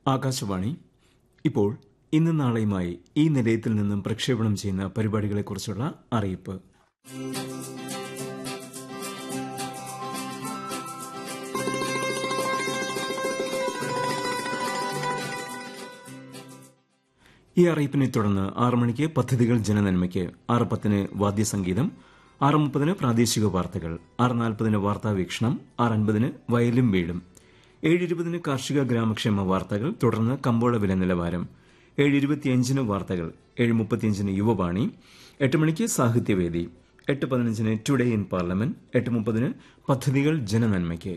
ആകാശവാണി. ഇപ്പോൾ ഇന്നും നാളെയുമായി ഈ നിലയത്തിൽ നിന്നും പ്രക്ഷേപണം ചെയ്യുന്ന പരിപാടികളെക്കുറിച്ചുള്ള അറിയിപ്പ്. ഈ അറിയിപ്പിനെ തുടർന്ന് 6 മണിക്ക് പദ്ധതികൾ ജനനന്മയ്ക്ക്, 6:10 വാദ്യസംഗീതം, 6:30 പ്രാദേശിക വാർത്തകൾ, 6:40 വാർത്താവീക്ഷണം, 6:50 വയലും വീടും, 7:20 കാർഷിക ഗ്രാമക്ഷേമ വാർത്തകൾ, തുടർന്ന് കമ്പോള വില നിലവാരം, 7:25 വാർത്തകൾ, 7:35 യുവവാണി, 8 മണിക്ക് സാഹിത്യവേദി, 8:15 ടുഡേ ഇൻ പാർലമെന്റ്, 8:30 പദ്ധതികൾ ജനനന്മയ്ക്ക്,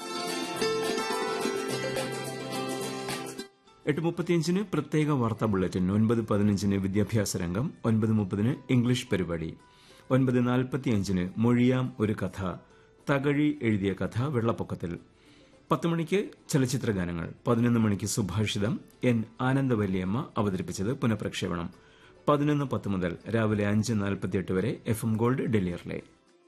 8:35 പ്രത്യേക വാർത്താ ബുള്ളറ്റിൻ, 9:15 വിദ്യാഭ്യാസ രംഗം, 9:30 ഇംഗ്ലീഷ് പരിപാടി, 9:45 മൊഴിയാം ഒരു കഥ, തകഴി എഴുതിയ കഥ വെള്ളപ്പൊക്കത്തിൽ, 10 മണിക്ക് ചലച്ചിത്ര ഗാനങ്ങൾ, 11 മണിക്ക് സുഭാഷിതം, എൻ ആനന്ദവല്ലിയമ്മ അവതരിപ്പിച്ചത് പുനഃപ്രക്ഷേപണം, 11:10 മുതൽ രാവിലെ 5:48 വരെ FM ഗോൾഡ് ഡെലിയറിലെ.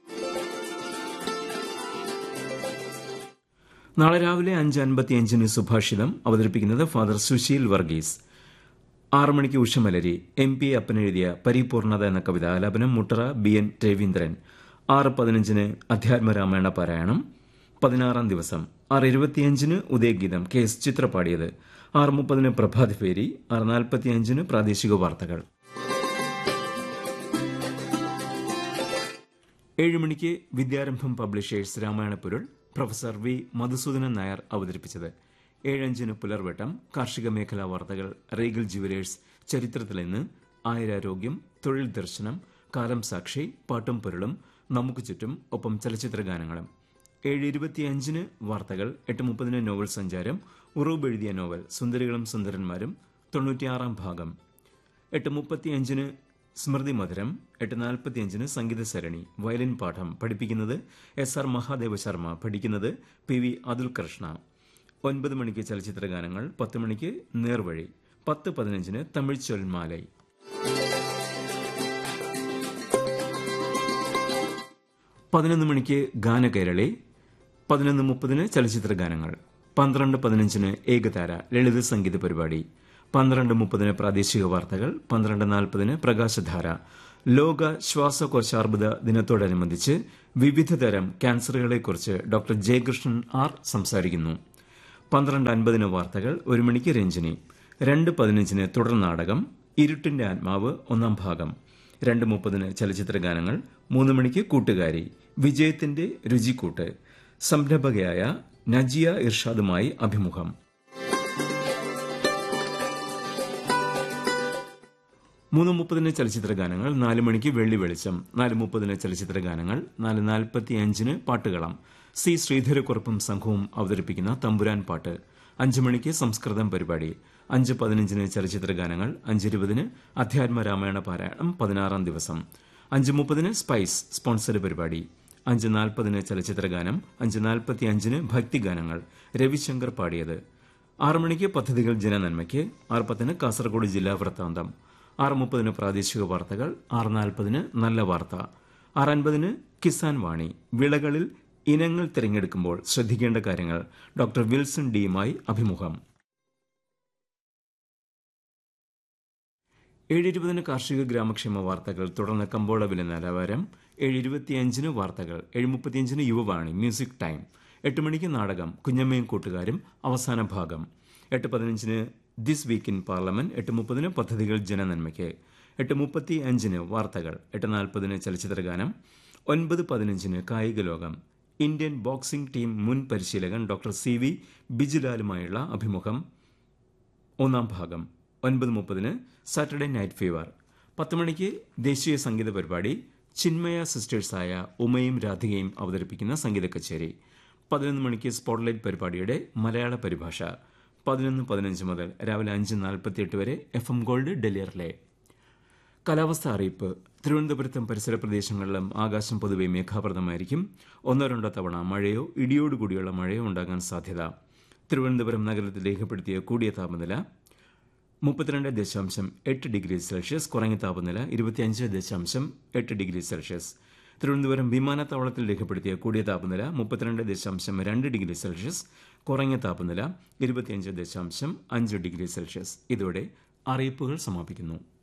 നാളെ രാവിലെ 5:55 സുഭാഷിതം അവതരിപ്പിക്കുന്നത് ഫാദർ സുശീൽ വർഗീസ്. 6 മണിക്ക് ഉഷമലരി, MP അപ്പനെഴുതിയ പരിപൂർണത എന്ന കവിത ആലാപനം മുട്ടറ BN രവീന്ദ്രൻ. 6:15 അധ്യാത്മരാമായണ പാരായണം, 16-ാം ദിവസം. 6:25 ഉദയഗീതം, KS ചിത്ര പാടിയത്. 6:30 പ്രഭാതഫേരി, 6:45 പ്രാദേശിക വാർത്തകൾ. 7 മണിക്ക് വിദ്യാരംഭം publishers രാമായണപ്പൊരുൾ, professor V Madhusoodanan Nair അവതരിപ്പിച്ചത്. 7:05 പുലർവട്ടം, കാർഷിക മേഖലാ വാർത്തകൾ, റീഗൽ ജുവലേഴ്സ് ചരിത്രത്തിൽ ഇന്ന്, ആയുരാരോഗ്യം, തൊഴിൽ ദർശനം, കാലം സാക്ഷി, പാട്ടും പൊരുളും, നമുക്ക് ചുറ്റും, ഒപ്പം ചലച്ചിത്ര ഗാനങ്ങളും. 7:25 വാർത്തകൾ, 8:30 നോവൽ സഞ്ചാരം, ഉറൂബ് എഴുതിയ നോവൽ സുന്ദരികളും സുന്ദരന്മാരും, 96-ാം ഭാഗം. 8:35 സ്മൃതി മധുരം, 8:45 സംഗീത സരണി, വയലിൻ പാഠം, പഠിപ്പിക്കുന്നത് SR മഹാദേവ ശർമ്മ, പഠിക്കുന്നത് PV അതുൽ കൃഷ്ണ. 9 മണിക്ക് ചലച്ചിത്ര ഗാനങ്ങൾ, 10 മണിക്ക് നേർവഴി, 10:15 തമിഴ് ചൊൽമാലൈ. 11 മണിക്ക് ഗാനകേരളി, 11:30 ചലച്ചിത്ര ഗാനങ്ങൾ, 12:15 ഏകതാര ലളിത സംഗീത പരിപാടി, 12:30 പ്രാദേശിക വാർത്തകൾ, 12:40 പ്രകാശധാര. ലോക ശ്വാസകോശാർബുദ ദിനത്തോടനുബന്ധിച്ച് വിവിധ തരം ക്യാൻസറുകളെക്കുറിച്ച് ഡോക്ടർ ജയകൃഷ്ണൻ R സംസാരിക്കുന്നു. 12:50 വാർത്തകൾ, 1 മണിക്ക് രഞ്ജിനി, 2:15 തുടർ നാടകം ഇരുട്ടിന്റെ ആത്മാവ് 1-ാം ഭാഗം, 2:30 ചലച്ചിത്ര ഗാനങ്ങൾ, 3 മണിക്ക് കൂട്ടുകാരി, വിജയത്തിന്റെ രുചിക്കൂട്ട്, സംരംഭകയായ നജിയ ഇർഷാദുമായി അഭിമുഖം. 3:30 ചലച്ചിത്ര ഗാനങ്ങൾ, 4 മണിക്ക് വെള്ളി വെളിച്ചം, 4:30 ചലച്ചിത്ര ഗാനങ്ങൾ, 4:45 പാട്ടുകളം, C ശ്രീധരക്കുറുപ്പും സംഘവും അവതരിപ്പിക്കുന്ന തമ്പുരാൻ പാട്ട്, 5 മണിക്ക് സംസ്കൃതം പരിപാടി, 5:15 ചലച്ചിത്ര ഗാനങ്ങൾ, 5:20 അധ്യാത്മരാമായണ പാരായണം 16-ാം ദിവസം, 5:30 സ്പൈസ് സ്പോൺസർഡ് പരിപാടി, 5:40 ചലച്ചിത്ര ഗാനം, 5:45 ഭക്തിഗാനങ്ങൾ, രവിശങ്കർ പാടിയത്. 6 മണിക്ക് പദ്ധതികൾ ജനനന്മയ്ക്ക്, 6:10 കാസർഗോഡ് ജില്ലാ വൃത്താന്തം, 6:30 പ്രാദേശിക വാർത്തകൾ, 6:40 നല്ല വാർത്ത, 6:50 കിസാൻ വാണി, വിളകളിൽ ഇനങ്ങൾ തിരഞ്ഞെടുക്കുമ്പോൾ ശ്രദ്ധിക്കേണ്ട കാര്യങ്ങൾ, ഡോക്ടർ വിൽസൺ ഡിയുമായി അഭിമുഖം. 7:20 കാർഷിക ഗ്രാമക്ഷേമ വാർത്തകൾ, തുടർന്ന് കമ്പോള വില നിലവാരം, 7:25 വാർത്തകൾ, 7:35 യുവവാണി മ്യൂസിക് ടൈം, 8 മണിക്ക് നാടകം കുഞ്ഞമ്മയും കൂട്ടുകാരും അവസാന ഭാഗം, 8:15 ദിസ് വീക്ക് ഇൻ പാർലമെന്റ്, 8:30 പദ്ധതികൾ ജനനന്മയ്ക്ക്, 8:35 വാർത്തകൾ, 8:40 ചലച്ചിത്ര ഗാനം, 9:15 കായിക ലോകം, ഇന്ത്യൻ ബോക്സിംഗ് ടീം മുൻ പരിശീലകൻ ഡോക്ടർ CV ബിജുലാലുമായുള്ള അഭിമുഖം 1-ാം ഭാഗം, 9:30 സാറ്റർഡേ നൈറ്റ് ഫീവർ. 10 മണിക്ക് ദേശീയ സംഗീത പരിപാടി, ചിന്മയ സിസ്റ്റേഴ്സായ ഉമയും രാധികയും അവതരിപ്പിക്കുന്ന സംഗീത കച്ചേരി. 11 മണിക്ക് സ്പോട്ട്ലൈറ്റ് പരിപാടിയുടെ മലയാള പരിഭാഷ. 11:15 മുതൽ രാവിലെ 5:48 വരെ FM ഗോൾഡ് ഡെലിയറിലെ. കാലാവസ്ഥ അറിയിപ്പ്. തിരുവനന്തപുരത്തും പരിസര പ്രദേശങ്ങളിലും ആകാശം പൊതുവെ മേഘാവൃതമായിരിക്കും. 1-2 തവണ മഴയോ ഇടിയോടുകൂടിയുള്ള മഴയോ ഉണ്ടാകാൻ സാധ്യത. തിരുവനന്തപുരം നഗരത്തിൽ രേഖപ്പെടുത്തിയ കൂടിയ താപനില 32.8 ഡിഗ്രി സെൽഷ്യസ്, കുറഞ്ഞ താപനില 25.8 ഡിഗ്രി സെൽഷ്യസ്. തിരുവനന്തപുരം വിമാനത്താവളത്തിൽ രേഖപ്പെടുത്തിയ കൂടിയ താപനില 32.2 ഡിഗ്രി സെൽഷ്യസ്, കുറഞ്ഞ താപനില 25.5 ഡിഗ്രി സെൽഷ്യസ്. ഇതോടെ അറിയിപ്പുകൾ സമാപിക്കുന്നു.